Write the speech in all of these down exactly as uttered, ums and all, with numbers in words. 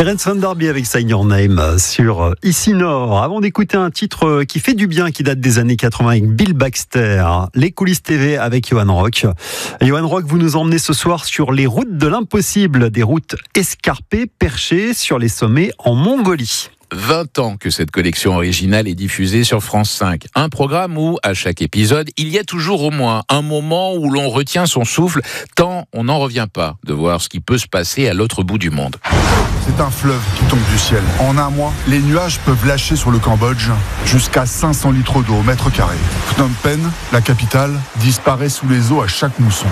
Terence Van Der Bie avec Sign Your Name sur Ici Nord. Avant d'écouter un titre qui fait du bien, qui date des années quatre-vingts avec Bill Baxter, les coulisses T V avec Johan Rock. Johan Rock, vous nous emmenez ce soir sur les routes de l'impossible, des routes escarpées, perchées sur les sommets en Mongolie. vingt ans que cette collection originale est diffusée sur France cinq. Un programme où, à chaque épisode, il y a toujours au moins un moment où l'on retient son souffle, tant on n'en revient pas de voir ce qui peut se passer à l'autre bout du monde. C'est un fleuve qui tombe du ciel. En un mois, les nuages peuvent lâcher sur le Cambodge jusqu'à cinq cents litres d'eau au mètre carré. Phnom Penh, la capitale, disparaît sous les eaux à chaque mousson.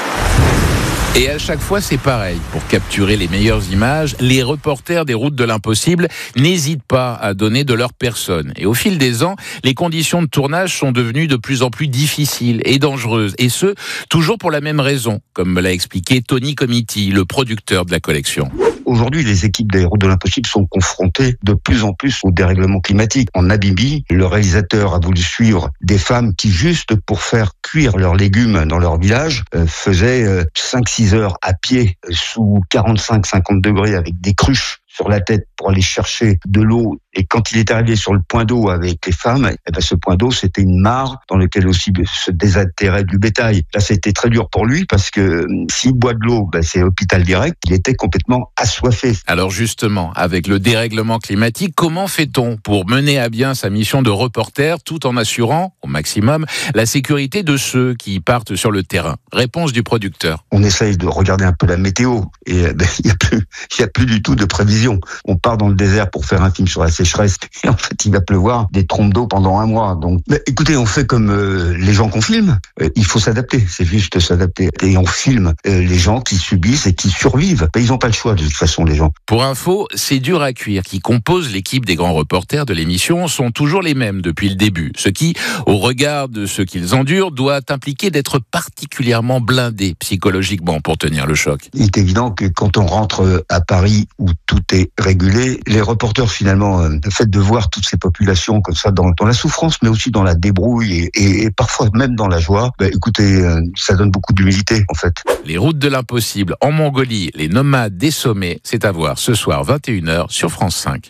Et à chaque fois, c'est pareil. Pour capturer les meilleures images, les reporters des routes de l'impossible n'hésitent pas à donner de leur personne. Et au fil des ans, les conditions de tournage sont devenues de plus en plus difficiles et dangereuses. Et ce, toujours pour la même raison, comme me l'a expliqué Tony Comiti, le producteur de la collection. Aujourd'hui, les équipes des routes de l'impossible sont confrontées de plus en plus au dérèglement climatique. En Namibie, le réalisateur a voulu suivre des femmes qui, juste pour faire cuire leurs légumes dans leur village, euh, faisaient euh, cinq six heures à pied euh, sous quarante-cinq à cinquante degrés avec des cruches sur la tête pour aller chercher de l'eau. Et quand il est arrivé sur le point d'eau avec les femmes, eh ben ce point d'eau, c'était une mare dans laquelle aussi se désaltérait du bétail. Là, c'était très dur pour lui parce que s'il boit de l'eau, ben c'est hôpital direct. Il était complètement assoiffé. Alors justement, avec le dérèglement climatique, comment fait-on pour mener à bien sa mission de reporter tout en assurant, au maximum, la sécurité de ceux qui partent sur le terrain? Réponse du producteur. On essaye de regarder un peu la météo et ben, il n'y a plus, il y a plus du tout de prévision. On part dans le désert pour faire un film sur la sécheresse et en fait il va pleuvoir des trompes d'eau pendant un mois. Donc, mais écoutez, on fait comme euh, les gens qu'on filme. Euh, il faut s'adapter, c'est juste s'adapter. Et on filme euh, les gens qui subissent et qui survivent. Mais ils n'ont pas le choix de toute façon, les gens. Pour info, c'est dur à cuire qui compose l'équipe des grands reporters de l'émission sont toujours les mêmes depuis le début. Ce qui, au regard de ce qu'ils endurent, doit impliquer d'être particulièrement blindé psychologiquement pour tenir le choc. Il est évident que quand on rentre à Paris où tout est régulé, les reporters finalement, euh, le fait de voir toutes ces populations comme ça dans, dans la souffrance, mais aussi dans la débrouille et, et, et parfois même dans la joie, bah, écoutez, euh, ça donne beaucoup d'humilité en fait. Les routes de l'impossible en Mongolie, les nomades des sommets, c'est à voir ce soir vingt et une heures sur France cinq.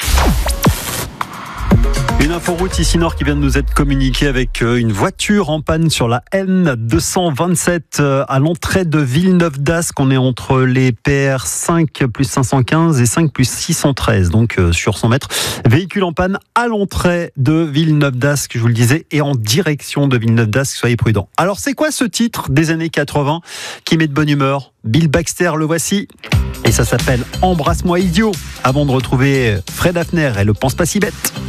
Une inforoute ici Nord qui vient de nous être communiquée avec une voiture en panne sur la N deux cent vingt-sept à l'entrée de Villeneuve-d'Ascq. On est entre les P R cinq plus cinq cent quinze et cinq plus six cent treize, donc sur cent mètres. Véhicule en panne à l'entrée de Villeneuve-d'Ascq, je vous le disais, et en direction de Villeneuve-d'Ascq, soyez prudents. Alors c'est quoi ce titre des années quatre-vingts qui met de bonne humeur? Bill Baxter, le voici. Et ça s'appelle Embrasse-moi idiot, avant de retrouver Fred Hafner et le Pense pas si bête.